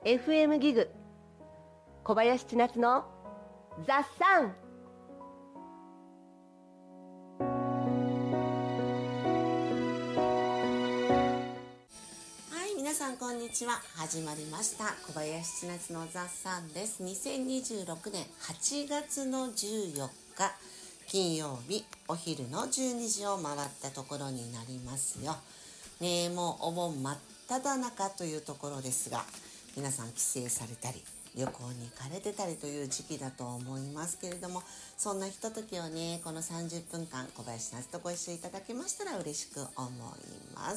FM ギグ小林千夏のザ・サン。 はい、皆さんこんにちは。始まりました小林千夏のザ・サンです。2026年8月の14日金曜日、お昼の12時を回ったところになりますよね。もうお盆真っ只中というところですが、皆さん帰省されたり旅行に行かれてたりという時期だと思いますけれども、そんなひとときをね、この30分間小林千夏とご一緒いただけましたら嬉しく思います。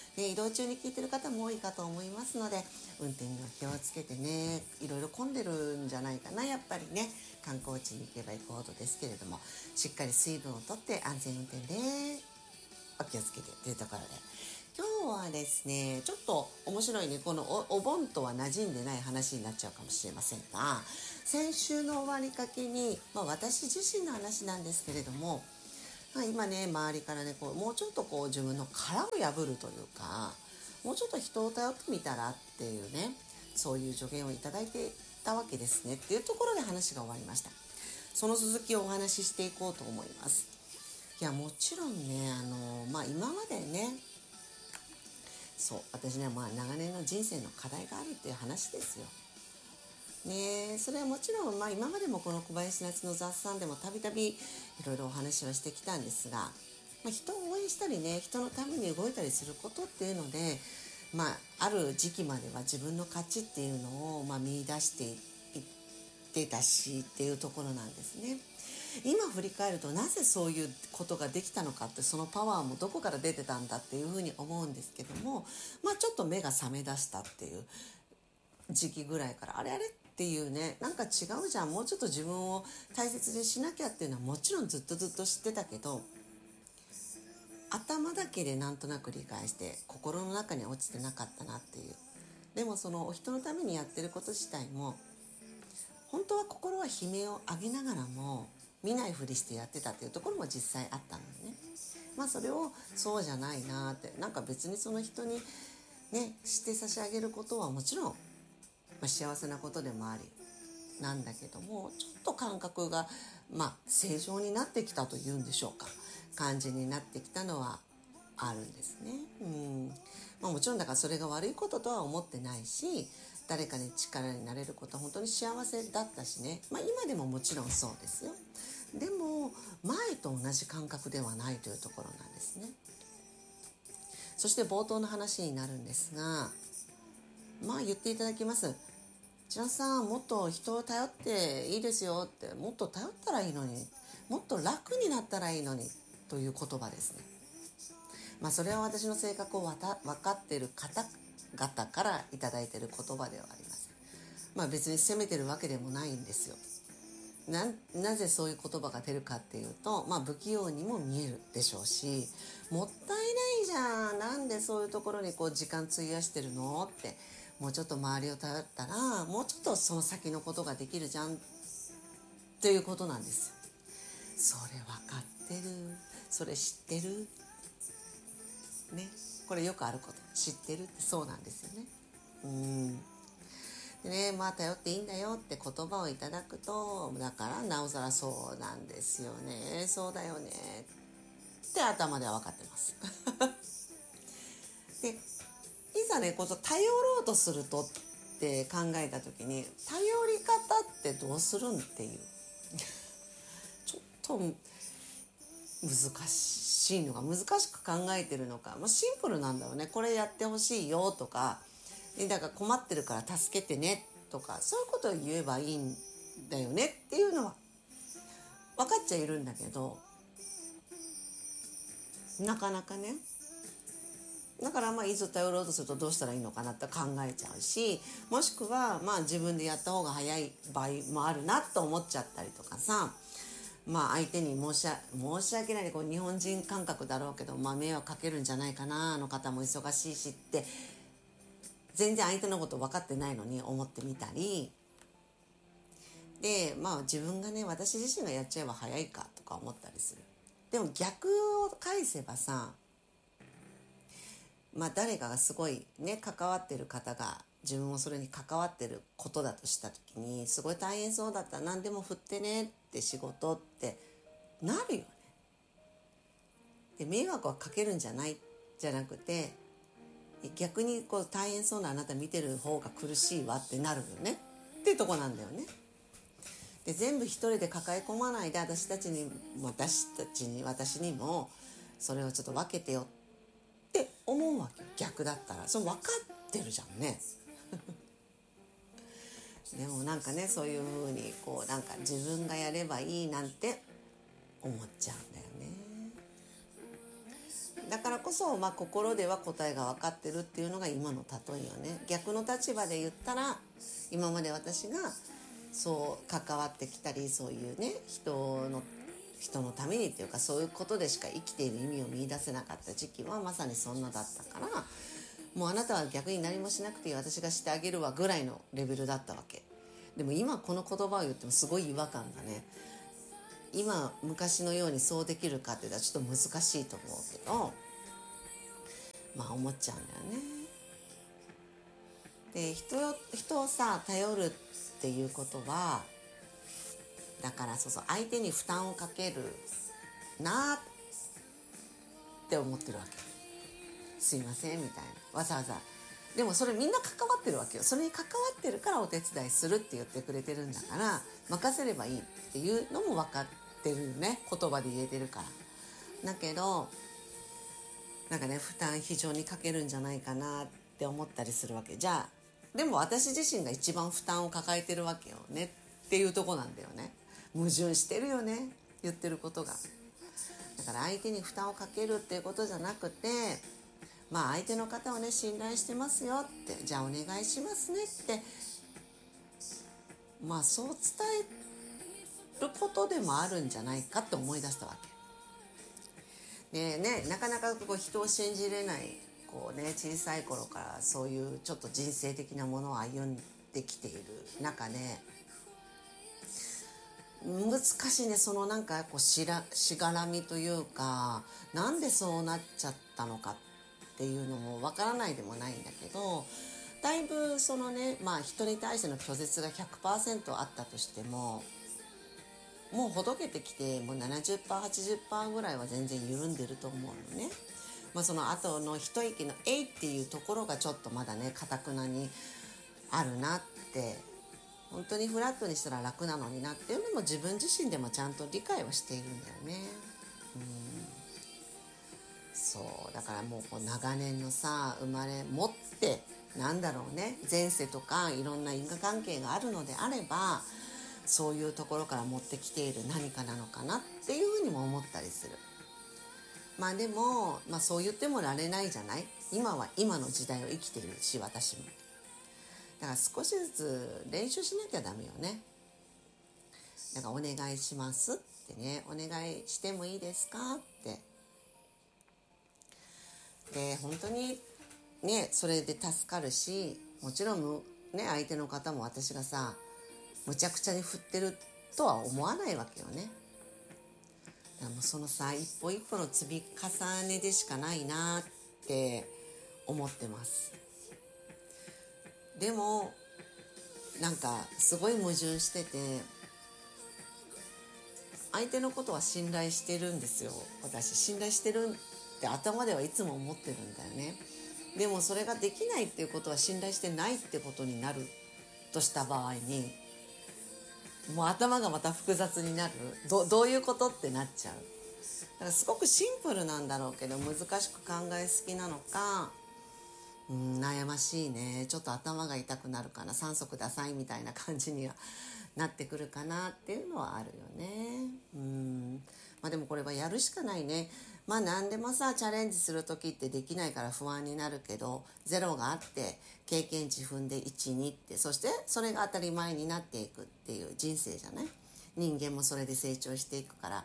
で、移動中に聞いてる方も多いかと思いますので、運転には気をつけてね。いろいろ混んでるんじゃないかな、やっぱりね。観光地に行けば行くほどですけれども、しっかり水分をとって安全運転でお気をつけてというところで、今日はですね、ちょっと面白いね、この お盆とは馴染んでない話になっちゃうかもしれませんが、先週の終わりかけに、私自身の話なんですけれども、今ね、周りからね、もうちょっと自分の殻を破るというか、もうちょっと人を頼ってみたらっていうね、そういう助言をいただいていたわけですねっていうところで話が終わりました。その続きをお話ししていこうと思います。いや、もちろんね、今までね、私ね、長年の人生の課題があるっていう話ですよ。ね、それはもちろん、今までもこの小林夏の雑談でもたびたびいろいろお話はしてきたんですが、人を応援したりね、人のために動いたりすることっていうので、ある時期までは自分の価値っていうのを、見出していってたしっていうところなんですね。今振り返ると、なぜそういうことができたのかって、そのパワーもどこから出てたんだっていうふうに思うんですけども、ちょっと目が覚め出したっていう時期ぐらいから、あれっていうね、なんか違うじゃん、もうちょっと自分を大切にしなきゃっていうのはもちろんずっと知ってたけど、頭だけでなんとなく理解して心の中に落ちてなかったなっていう。でもその人のためにやってること自体も、本当は心は悲鳴を上げながらも見ないふりしてやってたっていうところも実際あったのね。それをそうじゃないなって、なんか別にその人にね、して差し上げることはもちろん、幸せなことでもありなんだけども、ちょっと感覚が正常になってきたというんでしょうか、感じになってきたのはあるんですね。もちろんだからそれが悪いこととは思ってないし、誰かに力になれることは本当に幸せだったしね、今でももちろんそうですよ。でも前と同じ感覚ではないというところなんですね。そして冒頭の話になるんですが、言っていただきます。千奈さん、もっと人を頼っていいですよって、もっと頼ったらいいのに、もっと楽になったらいいのにという言葉ですね。それは私の性格を分かっている方々からいただいている言葉ではありません。別に責めてるわけでもないんですよ。なぜそういう言葉が出るかっていうと、不器用にも見えるでしょうし、もったいないじゃん、なんでそういうところに時間費やしてるのって、もうちょっと周りを頼ったらもうちょっとその先のことができるじゃんっていうことなんですよ。それ分かってる、それ知ってるね、これよくあること、知ってるってそうなんですよね。でね、頼っていいんだよって言葉をいただくと、だからなおさらそうなんですよね、そうだよねって頭では分かってますで、いざね、頼ろうとするとって考えた時に、頼り方ってどうするんっていうちょっと難しいのか、難しく考えてるのか、シンプルなんだろうね。これやってほしいよとか、だから困ってるから助けてねとか、そういうことを言えばいいんだよねっていうのは分かっちゃいるんだけど、なかなかね、だからいざ頼ろうとするとどうしたらいいのかなって考えちゃうし、もしくは自分でやった方が早い場合もあるなと思っちゃったりとかさ、相手に申し訳ない、日本人感覚だろうけど、迷惑かけるんじゃないかな、あの方も忙しいしって全然相手のこと分かってないのに思ってみたりで、自分がね、私自身がやっちゃえば早いかとか思ったりする。でも逆を返せばさ、誰かがすごいね、関わってる方が自分もそれに関わってることだとした時に、すごい大変そうだったら何でも振ってねって仕事ってなるよね。で迷惑はかけるんじゃないじゃなくて、逆にこう大変そうなあなた見てる方が苦しいわってなるよねっていうとこなんだよね。で全部一人で抱え込まないで、私にもそれをちょっと分けてよって思うわけよ。逆だったらそれ分かってるじゃんねでもなんかね、そういう風にこうなんか自分がやればいいなんて思っちゃうんだよね。だからこそ、心では答えが分かってるっていうのが今の例えよね。逆の立場で言ったら、今まで私がそう関わってきたり、そういうね人のためにっていうか、そういうことでしか生きている意味を見出せなかった時期はまさにそんなだったから、もうあなたは逆に何もしなくていい、私がしてあげるわぐらいのレベルだったわけ。でも今この言葉を言ってもすごい違和感がね、今昔のようにそうできるかって言ったらちょっと難しいと思うけど、思っちゃうんだよね。で人をさ頼るっていうことは、だからそう相手に負担をかけるなって思ってるわけ。すいませんみたいな、わざわざ。でもそれみんな関わってるわけよ。それに関わってるからお手伝いするって言ってくれてるんだから、任せればいいっていうのも分かってるよね、言葉で言えてるから。だけどなんかね、負担非常にかけるんじゃないかなって思ったりするわけ。じゃあでも私自身が一番負担を抱えてるわけよねっていうとこなんだよね。矛盾してるよね、言ってることが。だから相手に負担をかけるっていうことじゃなくて、相手の方をね信頼してますよって、じゃあお願いしますねって、そう伝えることでもあるんじゃないかって思い出したわけでね。なかなかこう人を信じれないこうね、小さい頃からそういうちょっと人生的なものを歩んできている中で、難しいね。そのなんかこうしがらみというか、なんでそうなっちゃったのかっていうのもわからないでもないんだけど、だいぶそのね、人に対しての拒絶が 100% あったとしても、もうほどけてきて、もう 70%、80% ぐらいは全然緩んでると思うのね。その後の一息のえいっていうところがちょっとまだね、堅くなにあるなって、本当にフラットにしたら楽なのになっていうのも自分自身でもちゃんと理解はしているんだよね。そうだからもうこう長年のさ、生まれ持ってなんだろうね、前世とかいろんな因果関係があるのであれば、そういうところから持ってきている何かなのかなっていうふうにも思ったりする。でも、そう言ってもられないじゃない。今は今の時代を生きてるし、私も。だから少しずつ練習しなきゃダメよね。だからお願いしますってね、お願いしてもいいですかって。で、本当にね、それで助かるし、もちろんね、相手の方も私がさ、むちゃくちゃに振ってるとは思わないわけよね。だからもうそのさ、一歩一歩の積み重ねでしかないなって思ってます。でもなんかすごい矛盾してて、相手のことは信頼してるんですよ。私信頼してるって頭ではいつも思ってるんだよね。でもそれができないっていうことは信頼してないってことになるとした場合に、もう頭がまた複雑になる。どういうことってなっちゃう。だからすごくシンプルなんだろうけど、難しく考えすぎなのか、悩ましいね。ちょっと頭が痛くなるかな、酸素くださいみたいな感じにはなってくるかなっていうのはあるよね。でもこれはやるしかないね。何でもさ、チャレンジする時ってできないから不安になるけど、ゼロがあって経験値踏んで1、2って、そしてそれが当たり前になっていくっていう人生じゃない。人間もそれで成長していくから、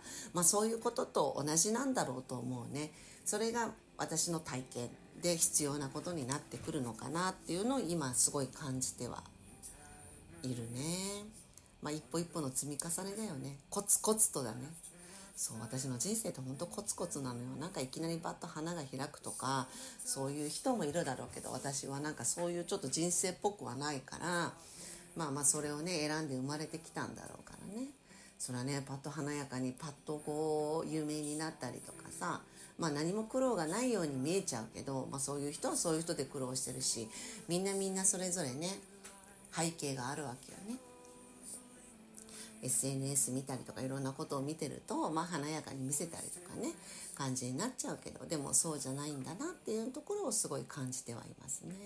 そういうことと同じなんだろうと思うね。それが私の体験で必要なことになってくるのかなっていうのを今すごい感じてはいるね。一歩一歩の積み重ねだよね。コツコツとだね。 そう、私の人生って本当コツコツなのよ。なんかいきなりバッと花が開くとかそういう人もいるだろうけど、私はなんかそういうちょっと人生っぽくはないから、まあそれをね選んで生まれてきたんだろうからね。それはねパッと華やかにパッとこう有名になったりとかさ、何も苦労がないように見えちゃうけど、そういう人はそういう人で苦労してるし、みんなそれぞれね背景があるわけよね。SNS 見たりとかいろんなことを見てると、華やかに見せたりとかね感じになっちゃうけど、でもそうじゃないんだなっていうところをすごい感じてはいますね。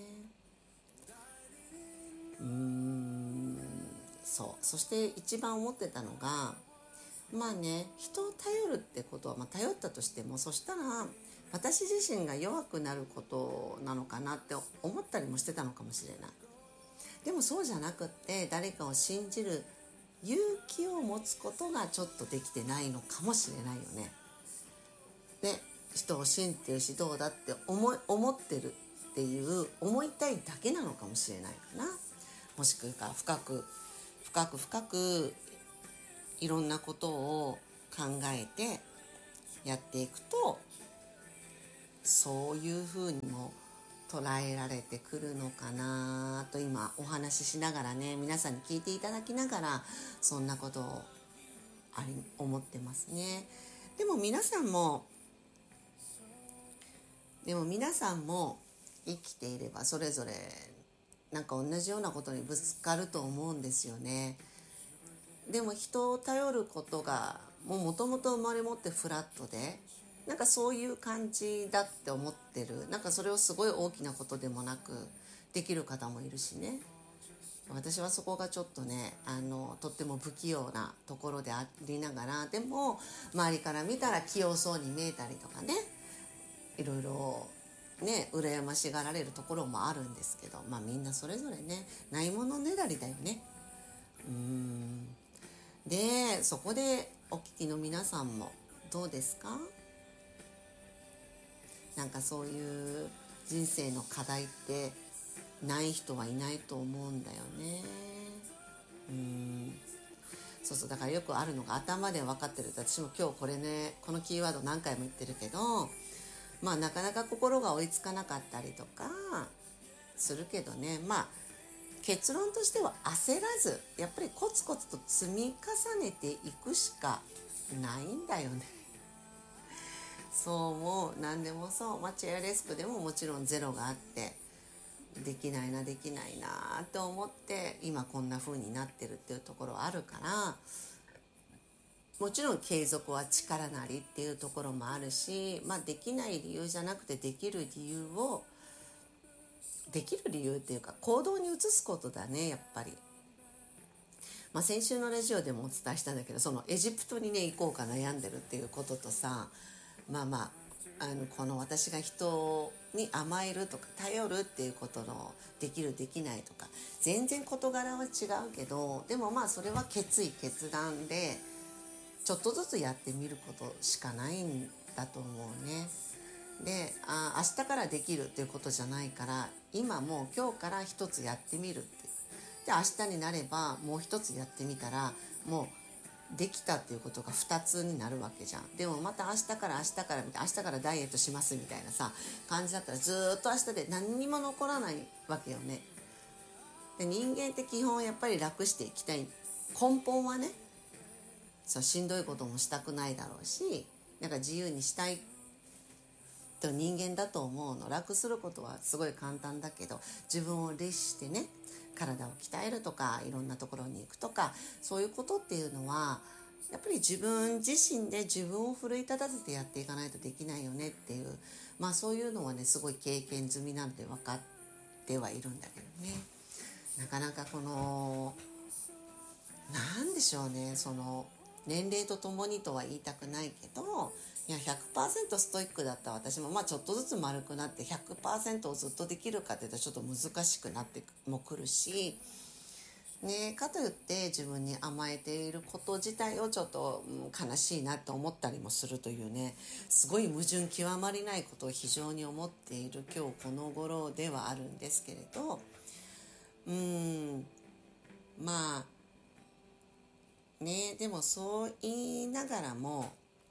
そして一番思ってたのが、人を頼るってことは、頼ったとしても、そしたら私自身が弱くなることなのかなって思ったりもしてたのかもしれない。でもそうじゃなくって、誰かを信じる勇気を持つことがちょっとできてないのかもしれないよね。で、人を信じてるしどうだって思ってるっていう思いたいだけなのかもしれないかな。もしくは深くいろんなことを考えてやっていくと、そういうふうにも捉えられてくるのかなと今お話ししながらね、皆さんに聞いていただきながらそんなことを思ってますね。でも皆さんも生きていればそれぞれなんか同じようなことにぶつかると思うんですよね。でも人を頼ることがもともと生まれ持ってフラットで、なんかそういう感じだって思ってる。なんかそれをすごい大きなことでもなくできる方もいるしね。私はそこがちょっとねとっても不器用なところでありながら、でも周りから見たら器用そうに見えたりとかね、いろいろね羨ましがられるところもあるんですけど、みんなそれぞれねないものねだりだよね。でそこでお聞きの皆さんもどうですか？なんかそういう人生の課題ってない人はいないと思うんだよね。そうだからよくあるのが頭で分かってる。私も今日これねこのキーワード何回も言ってるけど、なかなか心が追いつかなかったりとかするけどね、結論としては焦らずやっぱりコツコツと積み重ねていくしかないんだよね。そうも何でもそう、チェアレスクでももちろんゼロがあって、できないなと思って今こんな風になってるっていうところあるから、もちろん継続は力なりっていうところもあるし、できない理由じゃなくてできる理由っていうか行動に移すことだね、やっぱり。先週のラジオでもお伝えしたんだけど、そのエジプトにね行こうか悩んでるっていうこととさ、この私が人に甘えるとか頼るっていうことのできるできないとか全然事柄は違うけど、でもそれは決断でちょっとずつやってみることしかないんだと思うね。で明日からできるっていうことじゃないから、今もう今日から一つやってみるって。で明日になればもう一つやってみたらもうできたっていうことが2つになるわけじゃん。でもまた明日からみたいな、明日からダイエットしますみたいなさ感じだったらずっと明日で何にも残らないわけよね。で人間って基本やっぱり楽していきたい、根本はね。そうしんどいこともしたくないだろうし、なんか自由にしたいと人間だと思うの。楽することはすごい簡単だけど、自分を律してね体を鍛えるとかいろんなところに行くとか、そういうことっていうのはやっぱり自分自身で自分を奮い立たせてやっていかないとできないよねっていう、そういうのはねすごい経験済みなんて分かってはいるんだけどね。なかなかこのなんでしょうね、その年齢とともにとは言いたくないけど、いや 100% ストイックだった私もちょっとずつ丸くなって 100% をずっとできるかっていうとちょっと難しくなってもくるし、ね、かといって自分に甘えていること自体をちょっと、悲しいなと思ったりもするというね、すごい矛盾極まりないことを非常に思っている今日この頃ではあるんですけれど、でもそう言いながらも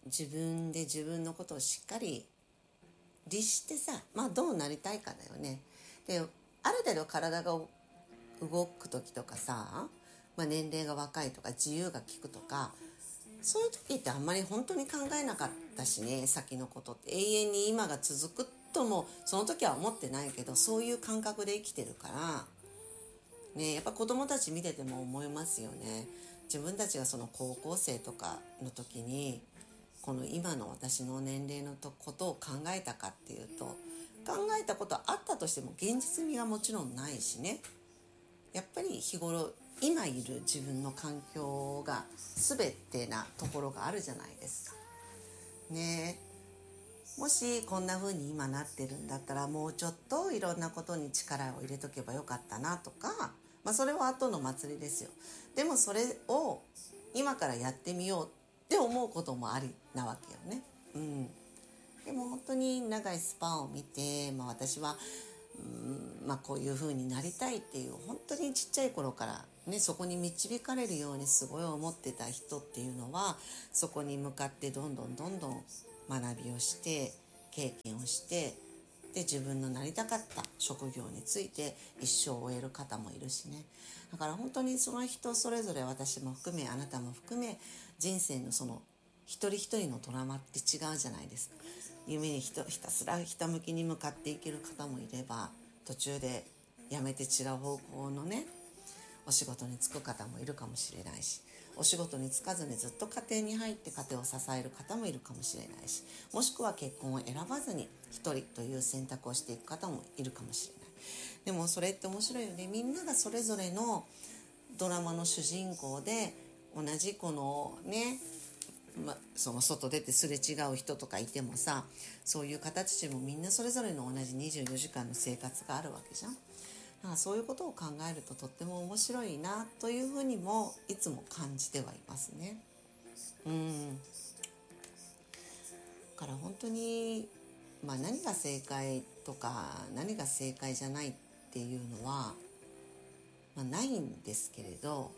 自分で自分のことをしっかり律してさ、どうなりたいかだよね。で、ある程度体が動く時とかさ、年齢が若いとか自由が利くとか、そういう時ってあんまり本当に考えなかったしね、先のことって永遠に今が続くともその時は思ってないけど、そういう感覚で生きてるからね。やっぱ子供たち見てても思いますよね。自分たちがその高校生とかの時にこの今の私の年齢のことを考えたかっていうと、考えたことあったとしても現実味はもちろんないしね。やっぱり日頃今いる自分の環境が全てなところがあるじゃないですかね。もしこんな風に今なってるんだったら、もうちょっといろんなことに力を入れとけばよかったなとか、それは後の祭りですよ。でもそれを今からやってみようって思うこともありなわけよね。でも本当に長いスパンを見て、私はこういう風になりたいっていう、本当にちっちゃい頃からね、そこに導かれるようにすごい思ってた人っていうのは、そこに向かってどんどん学びをして経験をして、で自分のなりたかった職業について一生を終える方もいるしね。だから本当にその人それぞれ、私も含めあなたも含め、人生のその一人一人のドラマって違うじゃないですか。夢にひたすらひたむきに向かっていける方もいれば、途中でやめて違う方向のねお仕事に就く方もいるかもしれないし、お仕事に就かずにずっと家庭に入って家庭を支える方もいるかもしれないし、もしくは結婚を選ばずに一人という選択をしていく方もいるかもしれない。でもそれって面白いよね。みんながそれぞれのドラマの主人公で、同じこのね、その外出てすれ違う人とかいてもさ、そういう方たちもみんなそれぞれの同じ24時間の生活があるわけじゃん。だからそういうことを考えるととっても面白いなというふうにもいつも感じてはいますね。だから本当に、何が正解とか何が正解じゃないっていうのは、ないんですけれど、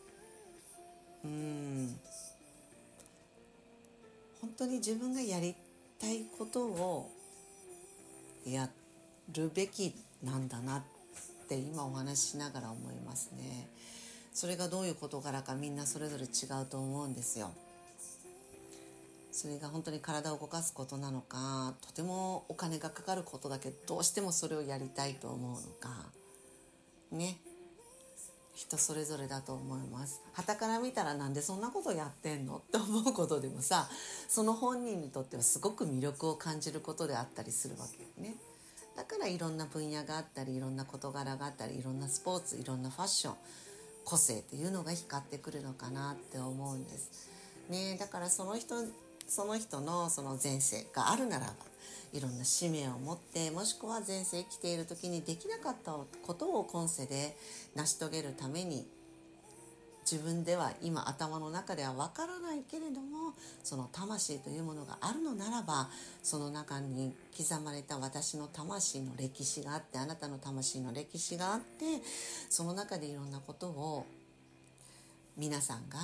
本当に自分がやりたいことをやるべきなんだなって今お話ししながら思いますね。それがどういう事柄かみんなそれぞれ違うと思うんですよ。それが本当に体を動かすことなのか、とてもお金がかかることだけどどうしてもそれをやりたいと思うのかね、人それぞれだと思います。傍から見たらなんでそんなことやってんのって思うことでもさ、その本人にとってはすごく魅力を感じることであったりするわけよね。だからいろんな分野があったり、いろんな事柄があったり、いろんなスポーツ、いろんなファッション、個性っていうのが光ってくるのかなって思うんですね。だからその人のその前世があるならば、いろんな使命を持って、もしくは前世生きている時にできなかったことを今世で成し遂げるために、自分では今頭の中ではわからないけれども、その魂というものがあるのならば、その中に刻まれた私の魂の歴史があって、あなたの魂の歴史があって、その中でいろんなことを皆さんが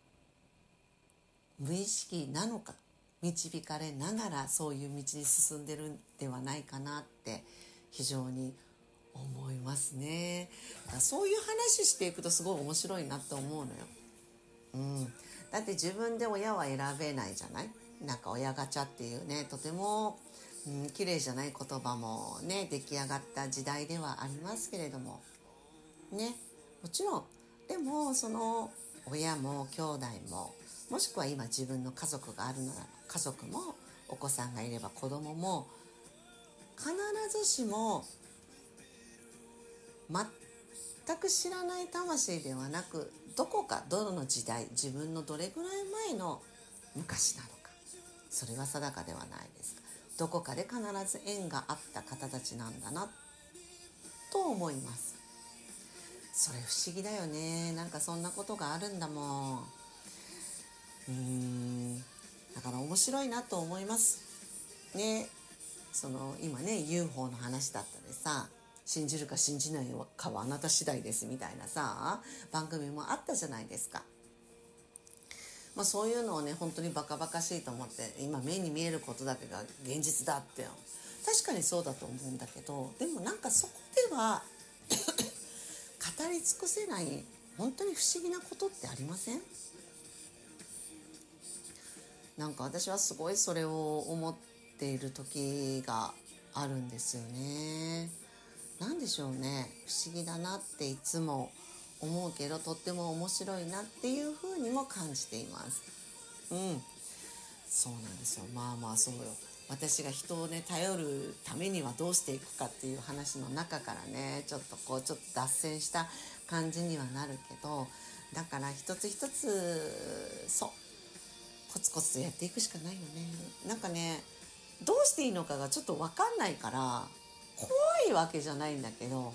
無意識なのか導かれながらそういう道に進んでるんではないかなって非常に思いますね。だからそういう話していくとすごい面白いなって思うのよ。だって自分で親は選べないじゃない。なんか親ガチャっていうね、とても、綺麗じゃない言葉もね出来上がった時代ではありますけれどもね、もちろんでもその親も兄弟も、もしくは今自分の家族があるなら家族も、お子さんがいれば子供も、必ずしも全く知らない魂ではなく、どこかどの時代、自分のどれぐらい前の昔なのか、それは定かではないですが、どこかで必ず縁があった方たちなんだなと思います。それ不思議だよね。なんかそんなことがあるんだもん。だから面白いなと思いますね。その今ね UFO の話だったでさ、信じるか信じないかはあなた次第ですみたいなさ番組もあったじゃないですか。 そういうのをね本当にバカバカしいと思って、今目に見えることだけが現実だって確かにそうだと思うんだけど、でもなんかそこでは語り尽くせない本当に不思議なことってありません？なんか私はすごいそれを思っている時があるんですよね。なんでしょうね、不思議だなっていつも思うけど、とっても面白いなっていうふうにも感じています。そうなんですよ。そうよ。私が人をね頼るためにはどうしていくかっていう話の中からねちょっと脱線した感じにはなるけど、だから一つ一つコツコツとやっていくしかないよね。なんかね、どうしていいのかがちょっと分かんないから怖いわけじゃないんだけど、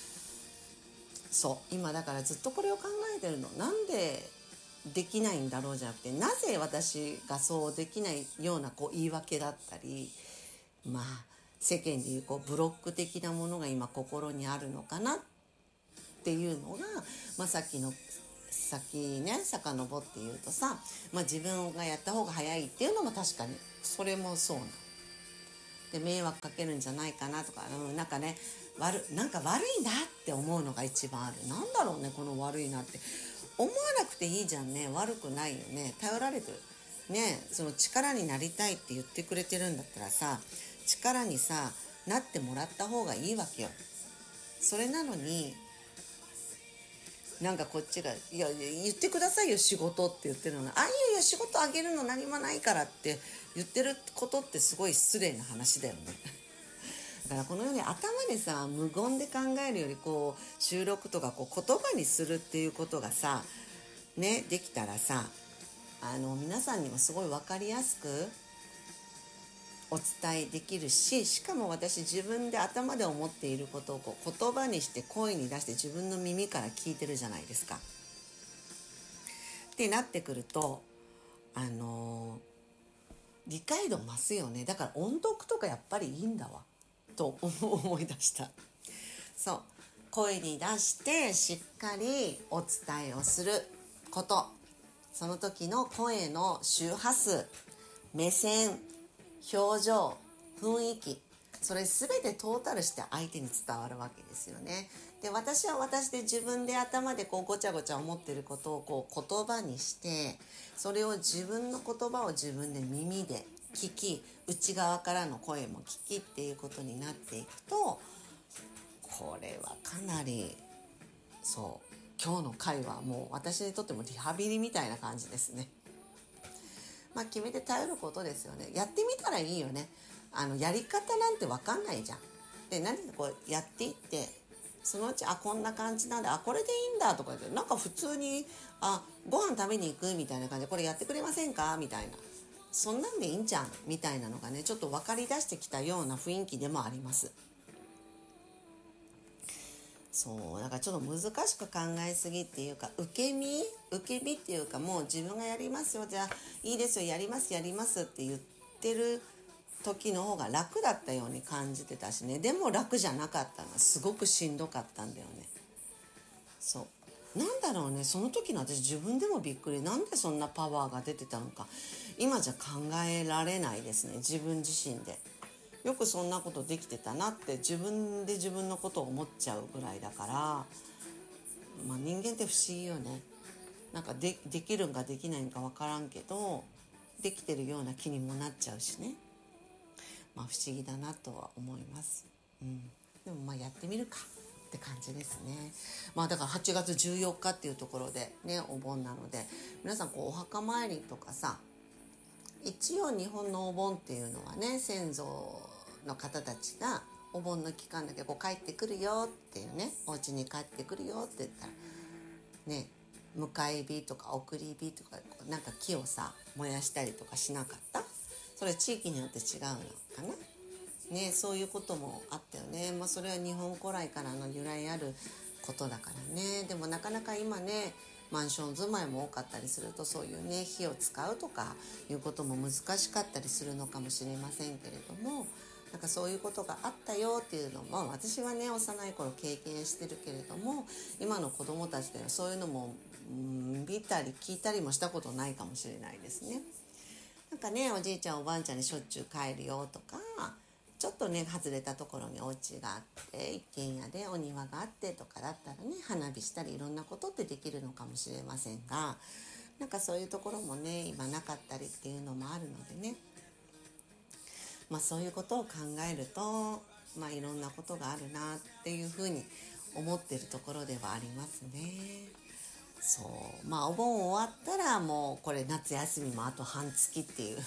今だからずっとこれを考えてるの。なんでできないんだろうじゃなくて、なぜ私がそうできないような言い訳だったり、世間でいうブロック的なものが今心にあるのかなっていうのが、さっきね遡って言うとさ、自分がやった方が早いっていうのも確かにそれもそうなで、迷惑かけるんじゃないかなとか、なんかねなんか悪いなって思うのが一番ある。なんだろうねこの悪いなって思わなくていいじゃんね。悪くないよね。頼られてるね。その力になりたいって言ってくれてるんだったらさ、力にさなってもらった方がいいわけよ。それなのになんかこっちが「いや言ってくださいよ仕事」って言ってるのに「いや仕事あげるの何もないから」って言ってることってすごい失礼な話だよね。だからこのように頭でさ無言で考えるより収録とか言葉にするっていうことがさねできたらさ、皆さんにもすごい分かりやすくお伝えできるし、しかも私自分で頭で思っていることを言葉にして声に出して自分の耳から聞いてるじゃないですか。ってなってくると理解度増すよね。だから音読とかやっぱりいいんだわと思い出した。声に出してしっかりお伝えをすること、その時の声の周波数、目線、表情、雰囲気、それ全てトータルして相手に伝わるわけですよね。で、私は私で自分で頭でごちゃごちゃ思ってることを言葉にして、それを自分の言葉を自分で耳で聞き、内側からの声も聞きっていうことになっていくと、これはかなり今日の回はもう私にとってもリハビリみたいな感じですね。決めて頼ることですよね。やってみたらいいよね。やり方なんて分かんないじゃん。で、何でやっていってそのうちこんな感じなんでこれでいいんだとか言って、なんか普通にご飯食べに行くみたいな感じでこれやってくれませんかみたいな、そんなんでいいんじゃんみたいなのがねちょっと分かりだしてきたような雰囲気でもあります。だからちょっと難しく考えすぎっていうか受け身っていうか、もう自分がやりますよ、じゃあいいですよ、やりますって言ってる時の方が楽だったように感じてたしね。でも楽じゃなかったのはすごくしんどかったんだよね。なんだろうね、その時の私自分でもびっくり。なんでそんなパワーが出てたのか今じゃ考えられないですね。自分自身でよくそんなことできてたなって自分で自分のことを思っちゃうぐらいだから、人間って不思議よね。なんかできるんかできないんか分からんけどできてるような気にもなっちゃうしね。不思議だなとは思います。でもやってみるかって感じですね。だから8月14日っていうところでねお盆なので、皆さんお墓参りとかさ、一応日本のお盆っていうのはね先祖の方たちがお盆の期間だけ帰ってくるよっていうね、お家に帰ってくるよって言ったらね、迎え火とか送り火とかなんか木をさ燃やしたりとかしなかった？それ地域によって違うのかなね。そういうこともあったよね。それは日本古来からの由来あることだからね。でもなかなか今ねマンション住まいも多かったりすると、そういうね火を使うとかいうことも難しかったりするのかもしれませんけれども、なんかそういうことがあったよっていうのも私はね幼い頃経験してるけれども、今の子どもたちではそういうのも見たり聞いたりもしたことないかもしれないですね。なんかね、おじいちゃんおばあちゃんにしょっちゅう帰るよとか、ちょっとね外れたところにお家があって一軒家でお庭があってとかだったらね、花火したりいろんなことってできるのかもしれませんが、なんかそういうところもね今なかったりっていうのもあるのでね、そういうことを考えると、いろんなことがあるなっていうふうに思ってるところではありますね。そう、お盆終わったらもうこれ夏休みもあと半月っていう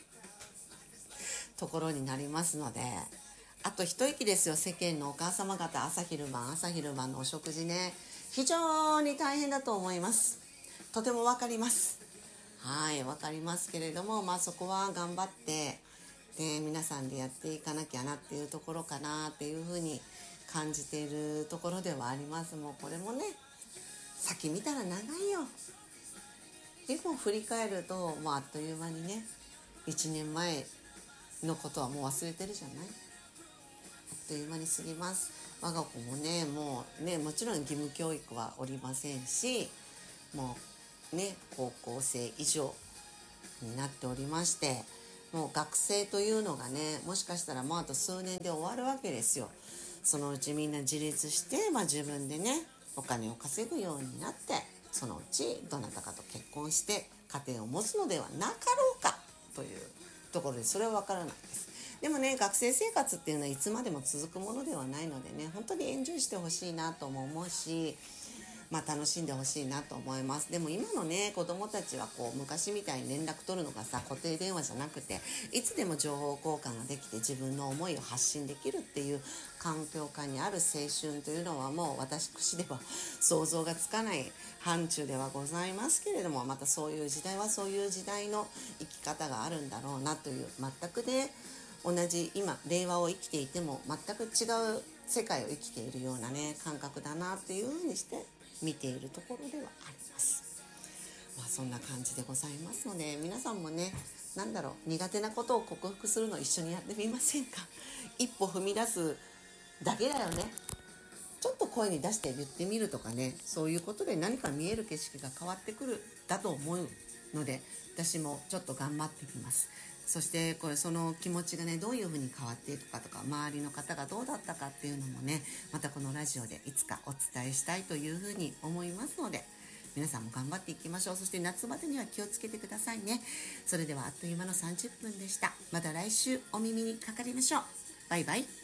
ところになりますので、あと一息ですよ。世間のお母様方、朝昼晩のお食事ね、非常に大変だと思います。とてもわかります。わかりますけれども、そこは頑張ってで皆さんでやっていかなきゃなっていうところかなっていうふうに感じているところではあります。もうこれもね、先見たら長いよ。でも振り返るとあっという間にね、1年前のことはもう忘れてるじゃない。あっという間に過ぎます。我が子もね、もうね、もちろん義務教育はおりませんし、もうね高校生以上になっておりまして、もう学生というのがね、もしかしたらもうあと数年で終わるわけですよ。そのうちみんな自立して、自分でねお金を稼ぐようになって、そのうちどなたかと結婚して家庭を持つのではなかろうかというところで、それは分からないです。でもね、学生生活っていうのはいつまでも続くものではないのでね、本当にエンジョイしてほしいなとも思うし、楽しんでほしいなと思います。でも今のね子供たちは昔みたいに連絡取るのが固定電話じゃなくて、いつでも情報交換ができて自分の思いを発信できるっていう環境下にある青春というのは、もう私では想像がつかない範疇ではございますけれども、またそういう時代はそういう時代の生き方があるんだろうなという、全くね同じ今令和を生きていても全く違う世界を生きているようなね感覚だなっていうふうにして見ているところではあります。そんな感じでございますので、皆さんもね、苦手なことを克服するのを一緒にやってみませんか。一歩踏み出すだけだよね。ちょっと声に出して言ってみるとかね、そういうことで何か見える景色が変わってくるだと思うので、私もちょっと頑張ってみます。そしてその気持ちがねどういうふうに変わっていくかとか、周りの方がどうだったかっていうのもね、またこのラジオでいつかお伝えしたいというふうに思いますので、皆さんも頑張っていきましょう。そして夏バテには気をつけてくださいね。それではあっという間の30分でした。また来週お耳にかかりましょう。バイバイ。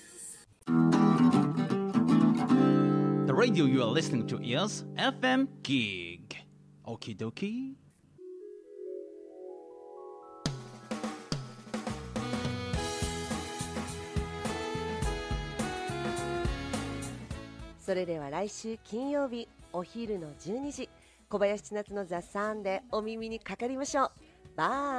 The radio you are listening to is FM Gig. Okie dokie. それでは来週金曜日お昼の12時、小林千夏のザ・サンでお耳にかかりましょう。バイ。